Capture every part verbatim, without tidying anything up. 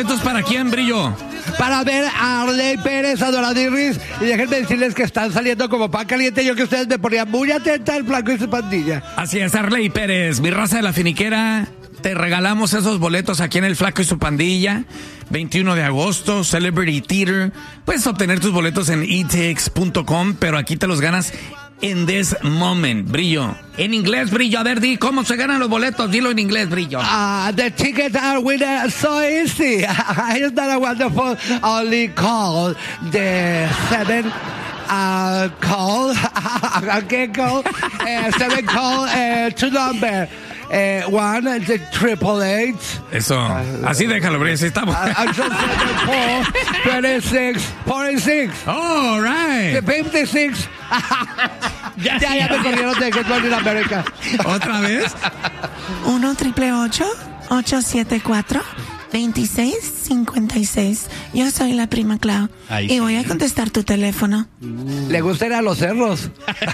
boletos para quién, Brillo? Para ver a Arley Pérez, a Doradirris. Y déjenme decirles que están saliendo como pan caliente. Yo que ustedes me ponían muy atenta al Flaco y su pandilla. Así es, Arley Pérez, mi raza de la finiquera. Te regalamos esos boletos aquí en el Flaco y su pandilla. veintiuno de agosto, Celebrity Theater. Puedes obtener tus boletos en e tix punto com, pero aquí te los ganas in this moment, Brillo. En inglés, Brillo. A ver, di, ¿cómo se ganan los boletos? Dilo en inglés, Brillo. Uh, the tickets are winner so easy. Isn't that a wonderful? Only call the seven uh, call. Okay, call. Uh, seven call uh, two number. Uh, one, the triple eight. Eso. Así déjalo, Brillo. Así estamos. twenty-six, forty-six. All right. fifty-six. ya, ya, ya me corrieron de Good Morning America. ¿Otra vez? uno triple ocho, ocho siete cuatro, veintiséis cincuenta y seis. Yo soy la prima Clau. Ay, y voy a contestar tu teléfono. Le gusta ir a los cerros.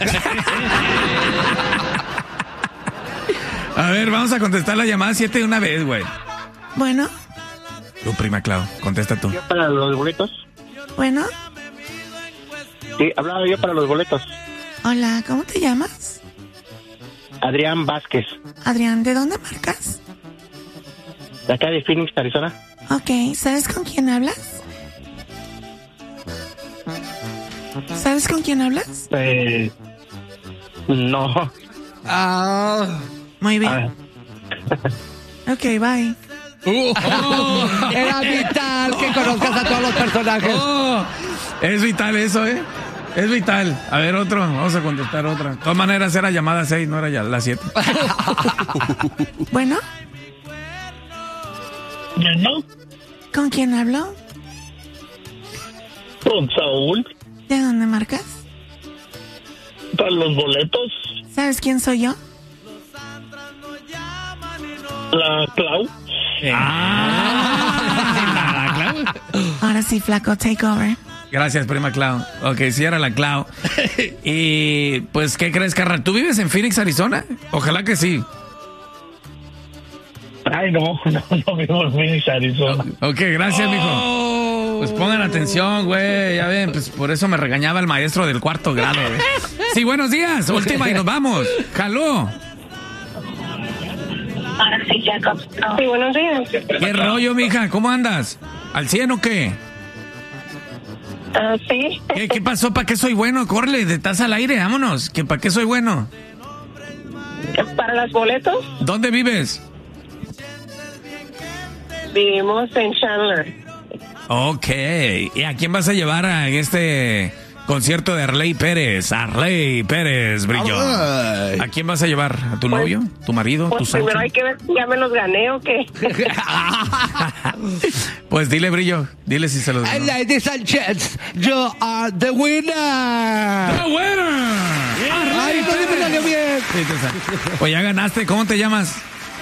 A ver, vamos a contestar la llamada siete de una vez, güey. Bueno. Tu prima Clau, contesta tú. ¿Yo para los boletos? Bueno. Sí, hablaba yo para los boletos. Hola, ¿cómo te llamas? Adrián Vázquez. Adrián, ¿de dónde marcas? De acá de Phoenix, Arizona. Ok, ¿sabes con quién hablas? ¿Sabes con quién hablas? Eh, no. Ah... Muy bien. Ok, bye. Uh, oh, era vital que conozcas a todos los personajes. Oh, es vital eso, ¿eh? Es vital. A ver, otro. Vamos a contestar otra. De todas maneras, era llamada seis, no era ya la siete. Bueno. ¿No? ¿Con quién hablo? Con Saúl. ¿De dónde marcas? Para los boletos. ¿Sabes quién soy yo? La Clau. Ah, la Clau. Ahora sí, Flaco, take over. Gracias, prima Clau. Ok, sí era la Clau. Y pues, ¿qué crees, carnal? ¿Tú vives en Phoenix, Arizona? Ojalá que sí. Ay, no, no, no vivo en Phoenix, Arizona. Ok, gracias, mijo. Pues pongan atención, güey. Ya ven, pues por eso me regañaba el maestro del cuarto grado, güey. Sí, buenos días. Última y nos vamos. Jaló. Sí, buenos días. ¿Qué rollo, mija? ¿Cómo andas? ¿Al cien o qué? Uh, sí. ¿Qué, ¿Qué pasó? ¿Para qué soy bueno? Corre, estás al aire, vámonos. ¿Que ¿Para qué soy bueno? ¿Para los boletos? ¿Dónde vives? Vivimos en Chandler. Ok. ¿Y a quién vas a llevar a este concierto de Arley Pérez? Arley Pérez, Brillo. Ay. ¿A quién vas a llevar? ¿A tu Pues, novio? ¿Tu marido? Pues ¿Tu Sancho? primero hay que ver si ya me los gané o qué. Pues dile, Brillo. Dile si se los And ganó. ladies and gents, you are the winner. ¡The winner! Ay, no me salió bien. Sí, te sale. Pues ya ganaste. ¿Cómo te llamas?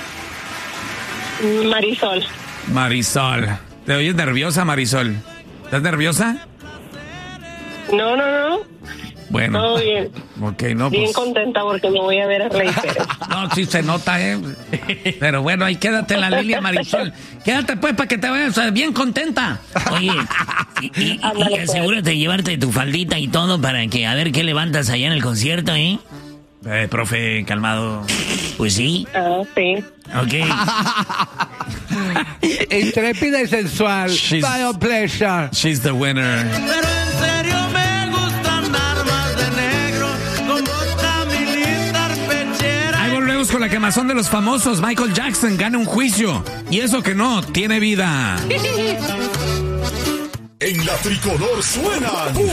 Marisol. Marisol. ¿Te oyes nerviosa, Marisol? ¿Estás nerviosa? No, no, no. Bueno. Todo bien. Ok, no, Bien pues. contenta porque me voy a ver a Rey Pérez. No, sí se nota, ¿eh? Pero bueno, ahí quédate en la línea, Marisol. Quédate, pues, para que te vayas bien contenta. Oye, y, y, y asegúrate de llevarte tu faldita y todo para que a ver qué levantas allá en el concierto, ¿eh? Eh, profe, calmado. Pues sí. Ah, sí. Ok. Intrépida y sensual. She's- My own pleasure. She's the winner. Pero en serio me gusta andar más de negro, con vodka militar pechera. Ahí volvemos con la quemazón de los famosos. Michael Jackson gana un juicio. Y eso que no, tiene vida. En la tricolor suenan